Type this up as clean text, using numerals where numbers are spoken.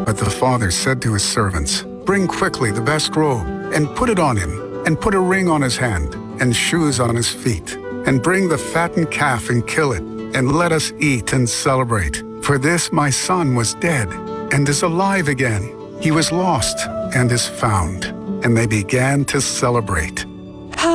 But the father said to his servants, "Bring quickly the best robe, and put it on him, and put a ring on his hand, and shoes on his feet. And bring the fattened calf and kill it, and let us eat and celebrate. For this my son was dead, and is alive again. He was lost, and is found." And they began to celebrate.